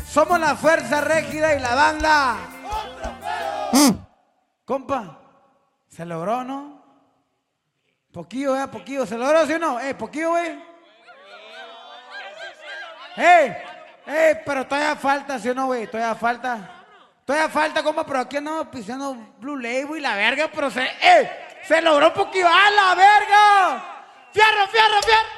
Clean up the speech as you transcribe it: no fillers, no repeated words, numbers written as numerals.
Somos la Fuerza Régida y la banda. Compa, se logró, ¿no? Poquillo, poquillo. ¿Se logró, sí o no? Poquillo, güey. Pero todavía falta, ¿sí o no, güey? Todavía falta, compa, pero aquí andamos pisando Blue Label y la verga, pero se logró poquillo. ¡A la verga! ¡Fierro, fierro, fierro!